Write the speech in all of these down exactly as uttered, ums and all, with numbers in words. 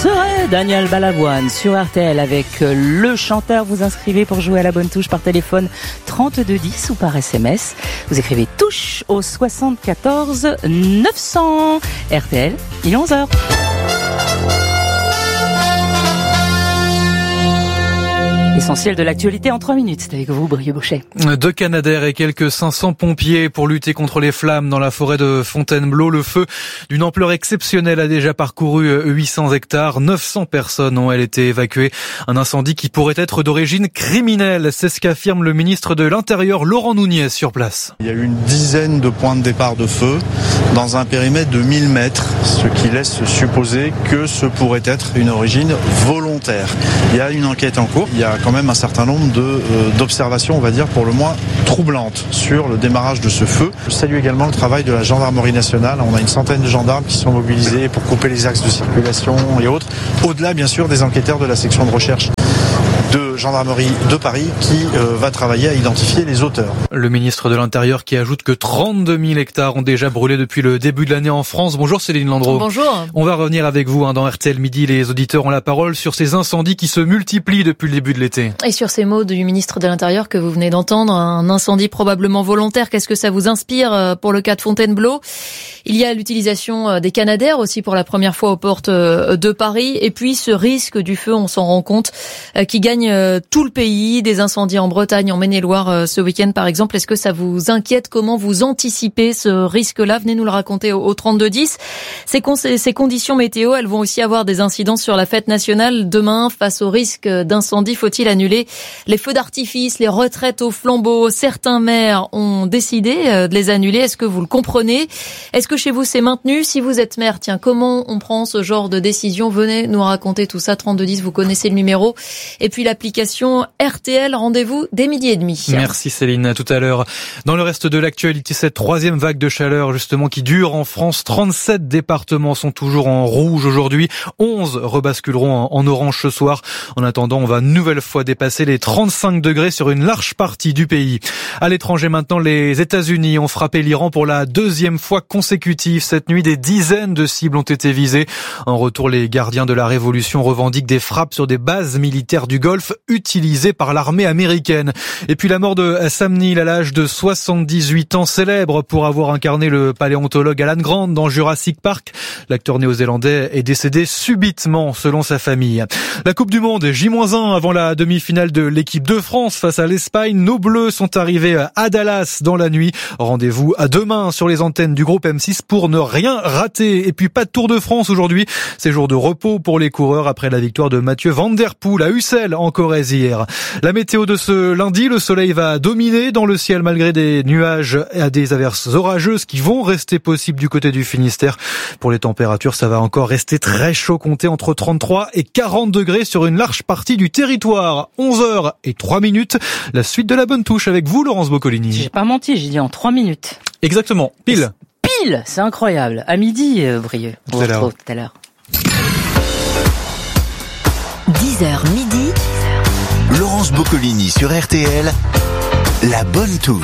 serait Daniel Balavoine sur R T L avec le chanteur. Vous inscrivez pour jouer à la bonne touche par téléphone trente-deux dix ou par S M S. Vous écrivez touche au soixante-quatorze neuf cents. R T L, il est onze heures. Essentiel de l'actualité en trois minutes. C'est avec vous, Brieux Bochet. Deux Canadair et quelques cinq cents pompiers pour lutter contre les flammes dans la forêt de Fontainebleau. Le feu d'une ampleur exceptionnelle a déjà parcouru huit cents hectares. neuf cents personnes ont elles été évacuées. Un incendie qui pourrait être d'origine criminelle. C'est ce qu'affirme le ministre de l'Intérieur, Laurent Nunez, sur place. Il y a eu une dizaine de points de départ de feu dans un périmètre de mille mètres, ce qui laisse supposer que ce pourrait être une origine volontaire. Il y a une enquête en cours. Il y a quand même un certain nombre de, euh, d'observations, on va dire, pour le moins troublantes sur le démarrage de ce feu. Je salue également le travail de la gendarmerie nationale. On a une centaine de gendarmes qui sont mobilisés pour couper les axes de circulation et autres. Au-delà, bien sûr, des enquêteurs de la section de recherche de gendarmerie de Paris qui euh, va travailler à identifier les auteurs. Le ministre de l'Intérieur qui ajoute que trente-deux mille hectares ont déjà brûlé depuis le début de l'année en France. Bonjour Céline Landreau. Bonjour. On va revenir avec vous hein, dans R T L Midi. Les auditeurs ont la parole sur ces incendies qui se multiplient depuis le début de l'été. Et sur ces mots du ministre de l'Intérieur que vous venez d'entendre, un incendie probablement volontaire, qu'est-ce que ça vous inspire pour le cas de Fontainebleau ? Il y a l'utilisation des Canadair aussi pour la première fois aux portes de Paris. Et puis ce risque du feu, on s'en rend compte, qui gagne tout le pays. Des incendies en Bretagne, en Maine-et-Loire ce week-end par exemple. Est-ce que ça vous inquiète ? Comment vous anticipez ce risque-là ? Venez nous le raconter au trente-deux dix. Ces, con- ces conditions météo, elles vont aussi avoir des incidences sur la fête nationale. Demain, face au risque d'incendie, faut-il annuler les feux d'artifice, les retraites au flambeau ? Certains maires ont décidé de les annuler. Est-ce que vous le comprenez ? Est-ce que chez vous c'est maintenu ? Si vous êtes maire, tiens, comment on prend ce genre de décision ? Venez nous raconter tout ça, trente-deux dix, vous connaissez le numéro. Et puis l'application R T L, rendez-vous dès midi et demi. Merci Céline, à tout à l'heure. Dans le reste de l'actualité, cette troisième vague de chaleur justement qui dure en France, trente-sept départements sont toujours en rouge aujourd'hui, onze rebasculeront en orange ce soir. En attendant, on va une nouvelle fois dépasser les trente-cinq degrés sur une large partie du pays. À l'étranger maintenant, les États-Unis ont frappé l'Iran pour la deuxième fois consécutive. Cette nuit, des dizaines de cibles ont été visées. En retour, les gardiens de la révolution revendiquent des frappes sur des bases militaires du Golfe utilisées par l'armée américaine. Et puis la mort de Sam Neill à l'âge de soixante-dix-huit ans, célèbre pour avoir incarné le paléontologue Alan Grant dans Jurassic Park. L'acteur néo-zélandais est décédé subitement selon sa famille. La Coupe du Monde, J un avant la demi-finale de l'équipe de France face à l'Espagne. Nos Bleus sont arrivés à Dallas dans la nuit. Rendez-vous à demain sur les antennes du groupe M six pour ne rien rater. Et puis pas de Tour de France aujourd'hui. C'est jour de repos pour les coureurs après la victoire de Mathieu Van Der Poel à Ussel en Corrèze hier. La météo de ce lundi, le soleil va dominer dans le ciel malgré des nuages et des averses orageuses qui vont rester possibles du côté du Finistère. Pour les températures, ça va encore rester très chaud, compté entre trente-trois et quarante degrés sur une large partie du territoire. onze heures et trois minutes. La suite de la bonne touche avec vous, Laurence Boccolini. J'ai pas menti, j'ai dit en trois minutes. Exactement, pile. Pile, c'est incroyable. À midi, euh, Brieux. On se retrouve tout à l'heure. dix heures midi. Laurence Boccolini sur R T L. La bonne touche.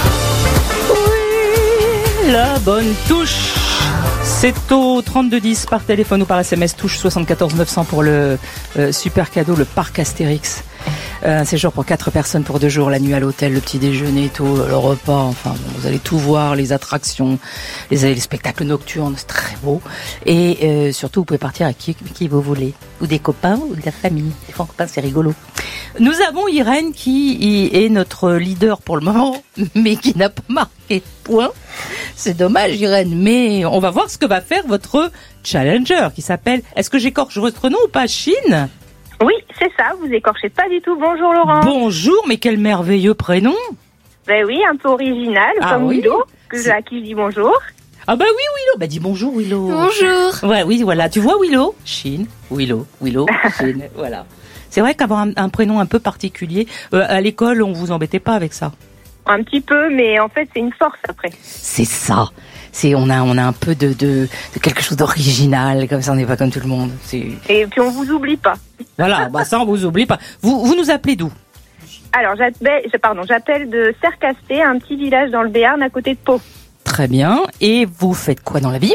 Oui, la bonne touche. C'est au trente-deux dix par téléphone ou par S M S, touche soixante-quatorze neuf cents pour le euh, super cadeau, le parc Astérix. Euh, un séjour pour quatre personnes pour deux jours, la nuit à l'hôtel, le petit déjeuner, tout, le repas, enfin bon, vous allez tout voir, les attractions, les, les spectacles nocturnes, c'est très beau. Et euh, surtout, vous pouvez partir avec qui, qui vous voulez, ou des copains ou de la famille. Les copains, c'est rigolo. Nous avons Irène qui est notre leader pour le moment, mais qui n'a pas marqué de points. C'est dommage Irène, mais on va voir ce que va faire votre challenger qui s'appelle, est-ce que j'écorche votre nom ou pas, Chine ? Oui, c'est ça, vous écorchez pas du tout. Bonjour Laurent. Bonjour, mais quel merveilleux prénom. Ben oui, un peu original, ah comme oui. Willow, que, à qui je dis bonjour. Ah bah oui Willow, bah dis bonjour Willow. Bonjour. Ouais, oui, voilà, tu vois Willow, Chine, Willow, Willow, Chine, voilà. C'est vrai qu'avoir un, un prénom un peu particulier, euh, à l'école, on vous embêtait pas avec ça. Un petit peu, mais en fait, c'est une force après. C'est ça. C'est on a on a un peu de de, de quelque chose d'original, comme ça on n'est pas comme tout le monde. C'est... Et puis on vous oublie pas. Voilà, bah ça on vous oublie pas. Vous vous nous appelez d'où ? Alors j'appelle, pardon, j'appelle de Cercasté, un petit village dans le Béarn à côté de Pau. Très bien. Et vous faites quoi dans la vie ?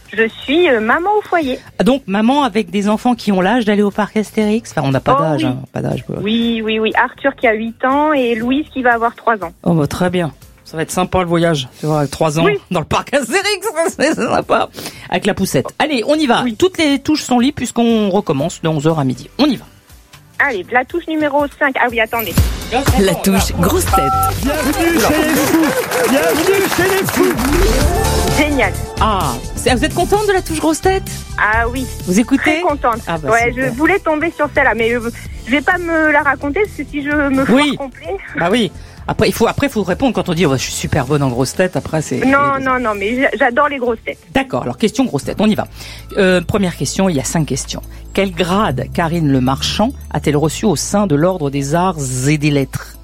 Je suis euh, maman au foyer. Donc, maman avec des enfants qui ont l'âge d'aller au parc Astérix. Enfin, on n'a pas Oh, d'âge, oui. hein, pas d'âge. Quoi. Oui, oui, oui. Arthur qui a huit ans et Louise qui va avoir trois ans. Oh, bah, très bien. Ça va être sympa le voyage, tu vois, avec trois ans Oui. dans le parc Astérix, c'est sympa. Avec la poussette. Allez, on y va. Oui. Toutes les touches sont libres puisqu'on recommence de onze heures à midi. On y va. Allez, la touche numéro cinq. Ah oui, attendez. La touche grosse tête. Bienvenue chez les fous. Bienvenue chez les fous. Génial. Ah, c'est- vous êtes contente de la touche grosse tête? Ah oui. Vous Très écoutez? contente. Ah bah, ouais, super. je voulais tomber sur celle-là, mais euh, je vais pas me la raconter parce que si je me foire Oui. complet. Bah oui. Après, il faut, après, faut répondre quand on dit, oh, je suis super bonne en grosse tête. Après, c'est. Non, non, non, mais j'a- j'adore les grosses têtes. D'accord, alors question grosse tête, on y va. Euh, première question, il y a cinq questions. Quel grade Karine Le Marchand a-t-elle reçu au sein de l'Ordre des Arts et des Lettres?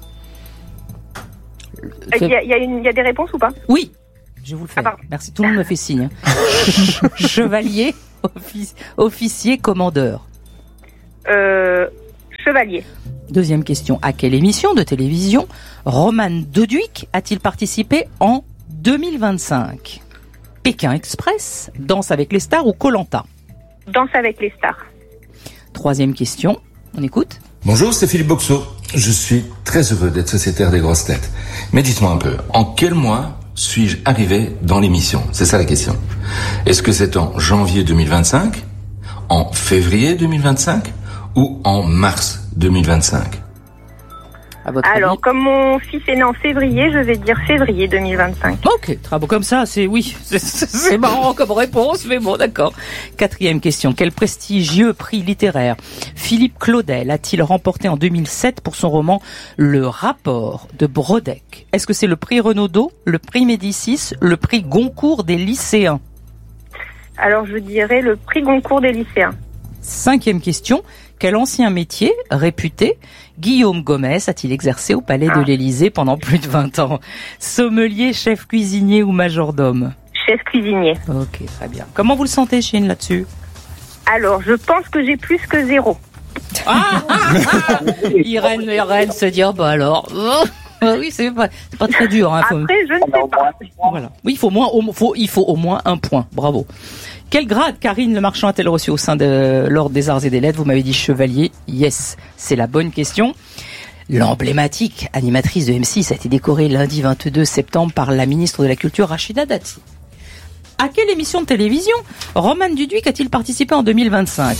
Il y, a- il y a une- il y a des réponses ou pas? Oui, je vais vous le faire. Ah, pardon. Merci, tout le monde me fait signe. hein. Chevalier, offic- officier, commandeur. Euh, chevalier. Deuxième question, à quelle émission de télévision Roman Doduic a-t-il participé en deux mille vingt-cinq? Pékin Express, Danse avec les stars ou Koh-Lanta? Danse avec les stars. Troisième question, on écoute. Bonjour, c'est Philippe Boxeau. Je suis très heureux d'être sociétaire des grosses têtes. Mais dites-moi un peu, en quel mois suis-je arrivé dans l'émission? C'est ça la question. Est-ce que c'est en janvier deux mille vingt-cinq, en février deux mille vingt-cinq ou en mars deux mille vingt-cinq? À votre Alors, avis. comme mon fils est né en février, je vais dire février deux mille vingt-cinq. Ok, très bon comme ça, c'est oui, c'est- c'est c'est marrant comme réponse, mais bon, d'accord. Quatrième question, quel prestigieux prix littéraire Philippe Claudel a-t-il remporté en deux mille sept pour son roman Le Rapport de Brodeck? Est-ce que c'est le prix Renaudot, le prix Médicis, le prix Goncourt des lycéens? Alors, je dirais le prix Goncourt des lycéens. Cinquième question, quel ancien métier réputé Guillaume Gomez a-t-il exercé au Palais de l'Élysée pendant plus de vingt ans? Sommelier, chef cuisinier ou majordome? Chef cuisinier. Ok, très bien. Comment vous le sentez, Chine, là-dessus? Alors, je pense que j'ai plus que zéro. Ah, ah, ah Irène, Irène se dit, oh, bah alors, oh, oui, c'est pas, c'est pas très dur. Hein, faut- Après, je ne sais pas. Voilà. Oui, il faut, au moins, au, faut, il faut au moins un point. Bravo. Quel grade Karine Le Marchand a-t-elle reçu au sein de l'Ordre des Arts et des Lettres? Vous m'avez dit chevalier. Yes, c'est la bonne question. L'emblématique animatrice de M six a été décorée lundi vingt-deux septembre par la ministre de la Culture Rachida Dati. À quelle émission de télévision Roman Duduic a-t-il participé en deux mille vingt-cinq?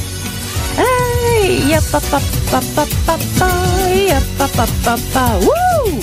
Hey, ya pa pa pa pa pa pa, ya pa pa pa pa, wouh!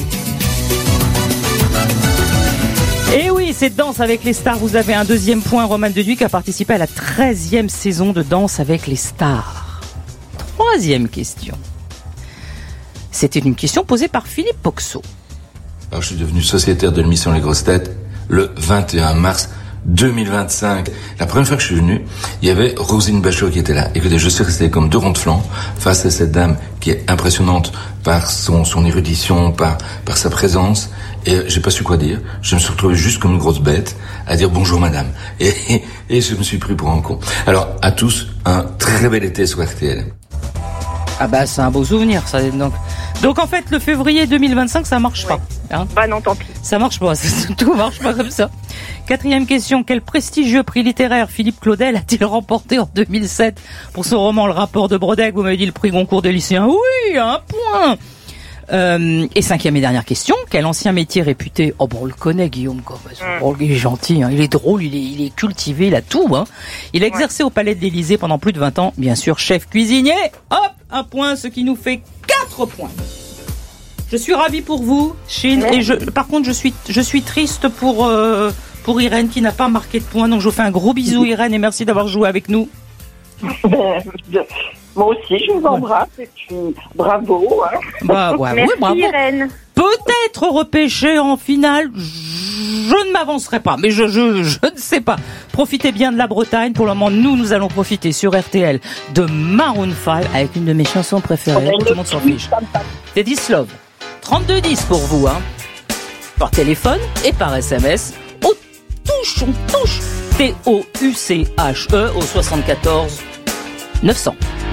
Et oui, c'est Danse avec les stars. Vous avez un deuxième point. Roman Duduic a participé à la treizième saison de Danse avec les stars. Troisième question. C'était une question posée par Philippe Boxeau. Alors, je suis devenu sociétaire de l'émission Les Grosses Têtes le vingt et un mars deux mille vingt-cinq. La première fois que je suis venu, il y avait Roselyne Bachelot qui était là. Écoutez, je suis resté comme deux ronds de flanc face à cette dame qui est impressionnante par son, son érudition, par, par sa présence. Et j'ai pas su quoi dire. Je me suis retrouvé juste comme une grosse bête à dire bonjour madame. Et, et, et je me suis pris pour un con. Alors, à tous, un très bel été sur R T L. Ah bah c'est un beau souvenir ça. Donc, donc en fait le février deux mille vingt-cinq ça marche pas. Hein, Bah non, tant pis. ça marche pas, tout marche pas comme ça. Quatrième question, quel prestigieux prix littéraire Philippe Claudel a-t-il remporté en deux mille sept pour son roman Le Rapport de Brodeck? Vous m'avez dit le prix Goncourt des lycéens. Oui, un point. Euh, et cinquième et dernière question, quel ancien métier réputé? Oh bon, on le connaît, Guillaume Gomez. Oh, il est gentil, hein, il est drôle, il est, il est cultivé, il a tout. Hein. Il a exercé au Palais de l'Élysée pendant plus de vingt ans, bien sûr, chef cuisinier. Hop, un point, ce qui nous fait quatre points. Je suis ravi pour vous, Chine, et je, par contre, je suis, je suis triste pour euh, pour Irène qui n'a pas marqué de points. Donc, je vous fais un gros bisou, Irène, et merci d'avoir joué avec nous. Moi aussi, je vous embrasse et puis bravo. Hein. Bah, ouais, Merci oui, bravo. Irène. Peut-être repêché en finale, je ne m'avancerai pas, mais je, je, je ne sais pas. Profitez bien de la Bretagne. Pour le moment, nous, nous allons profiter sur R T L de Maroon cinq avec une de mes chansons préférées. Tout le monde s'en fiche. C'est This Love. trente-deux dix pour vous, hein. Par téléphone et par S M S. On touche, on touche. T O U C H E au soixante-quatorze neuf cents.